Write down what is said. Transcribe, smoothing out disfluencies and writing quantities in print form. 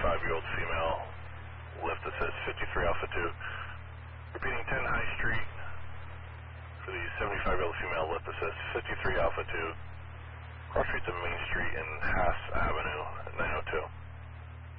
75-year-old female, lift that says 53 Alpha 2. Repeating 10 High Street for the 75-year-old female, lift that says 53 Alpha 2. Cross street to Main Street and Haas Avenue at 902.